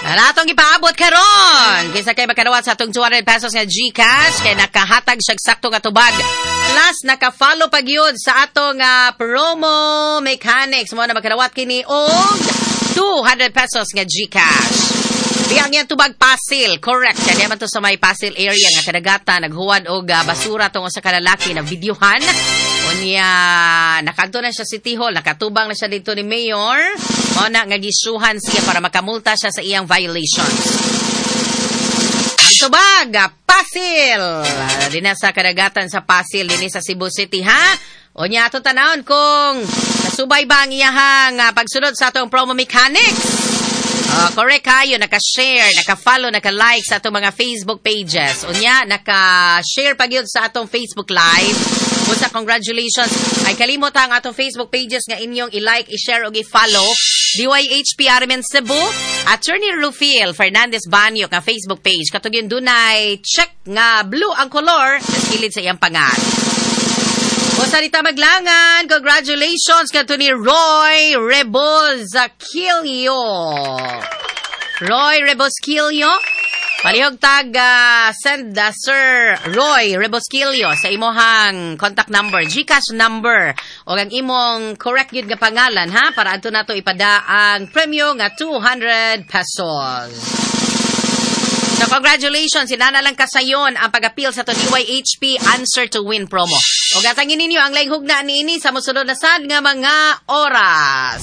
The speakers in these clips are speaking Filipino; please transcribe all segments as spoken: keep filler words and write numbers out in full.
Atong ipaabot karon. Kaysa kay makadawat sa atong two hundred pesos nga GCash kay nakahatag siya sakto nga tubag. Plus naka-follow pag yun sa atong uh, promo mechanics mo na makadawat kini og two hundred pesos nga GCash. Biyang yan tubag Pasil, correct. Kaya man to sa may Pasil area nga kadagatan naghuwad og uh, basura tong sa kalalaki na videohan. Unya nakanto na siya City Hall, nakatubang na siya dito ni Mayor. Mo na nga gisuhan siya para makamulta siya sa iyang violations. Ang tubag Pasil. Uh, din sa kadagatan sa Pasil din sa Cebu City ha. Unya ato tanawon kung nasubay ba ang iyahang uh, pagsunod sa atong promo mechanics. Uh, correct kayo, naka-share, naka-follow, naka-like sa atong mga Facebook pages. Unya, naka-share pag yun sa atong Facebook Live. Busa, congratulations. Ay kalimot ang atong Facebook pages nga inyong i-like, i-share o i-follow. D Y H P Armen Cebu, Attorney Rufil Fernandez Banyo nga Facebook page. Katog yun dunay check nga blue ang color na skilid sa iyang pangan. Busa dita maglangan, congratulations kato ni Roy Rebosquillo. Roy Rebosquillo. Palihog tag uh, send uh, Sir Roy Rebosquillo sa imohang contact number, GCash number o ang imong correct yun nga pangalan ha para ato nato ipada ang premyo nga two hundred pesos. So congratulations, sinana lang kasayon ang pag-appeal sa to D Y H P Answer to Win promo. O gatangin ninyo ang laing hugna niini sa musunod na sad nga mga oras.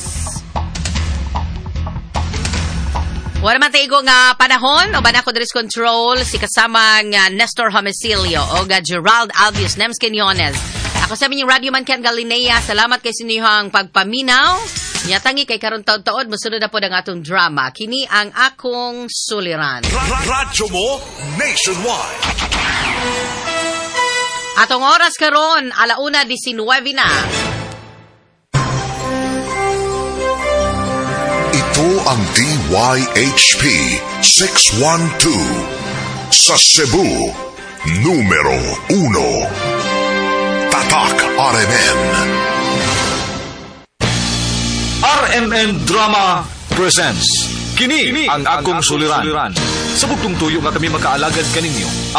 Wala man taigo nga panahon o banako Dres Control si kasamang uh, Nestor Homicilio o uh, Gerald Albius Nems Quinones. Ako sa inyong Radio Man Ken Galinea. Salamat kay sinihang pagpaminaw. Nyatangi kay karon taon-taon musunod na po ang atong drama. Kini ang akong suliran. Radyo mo nationwide. Atong oras karon alauna nineteen na. Ito ang D Y H P six one two sa Cebu, numero uno. Tatak R M N. R M N Drama presents Kini, Kini ang akong suliran. Sa bugtong tuyo nga kami makaalagad kaninyo.